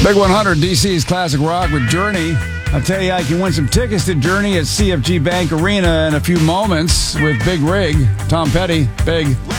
Big 100 DC's classic rock with Journey. I'll tell you, I can win some tickets to Journey at CFG Bank Arena in a few moments with Big Rig, Tom Petty, Big.